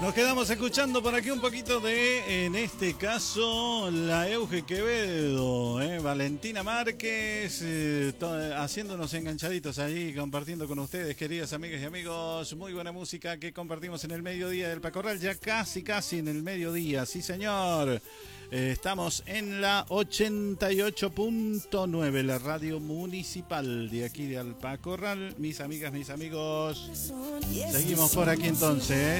Nos quedamos escuchando por aquí un poquito de, en este caso, la Euge Quevedo, Valentina Márquez, haciéndonos enganchaditos ahí, compartiendo con ustedes, queridas amigas y amigos. Muy buena música que compartimos en el mediodía del Pacorral, ya casi en el mediodía, sí señor. Estamos en la 88.9, la radio municipal de aquí de Alpacorral. Mis amigas, mis amigos, seguimos por aquí entonces,